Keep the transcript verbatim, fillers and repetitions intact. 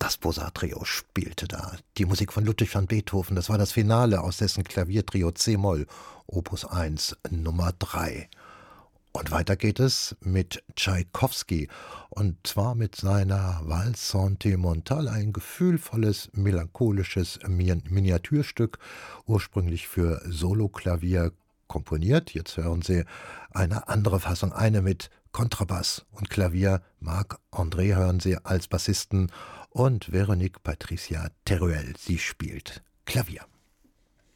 Das Bossart-Trio spielte da die Musik von Ludwig van Beethoven. Das war das Finale aus dessen Klaviertrio C-Moll, Opus eins, Nummer drei. Und weiter geht es mit Tschaikowski, und zwar mit seiner Valse Sentimentale, ein gefühlvolles, melancholisches Min- Miniaturstück, ursprünglich für Soloklavier komponiert. Jetzt hören Sie eine andere Fassung, eine mit Kontrabass und Klavier. Marc André hören Sie als Bassisten und Veronique Patricia Teruel, sie spielt Klavier.